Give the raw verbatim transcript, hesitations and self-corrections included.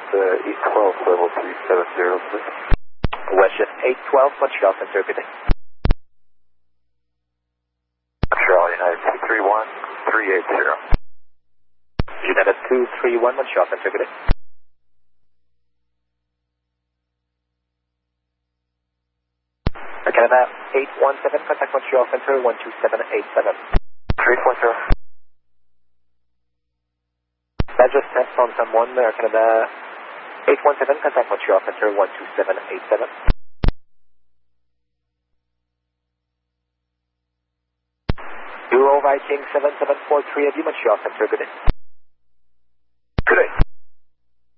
uh, eight twelve, level three seven zero, please. WestJet eight twelve, Montreal Center, good day. Montreal, United two three one, three eight zero. United two three one, Montreal Center, good day. Canada eight one seven, contact Montreal Center one two seven eight seven. three four zero. That just steps on someone, Air Canada eight one seven, contact Montreal Center one two seven eight seven. Euro Viking seven seven four three, Montreal Center, good day.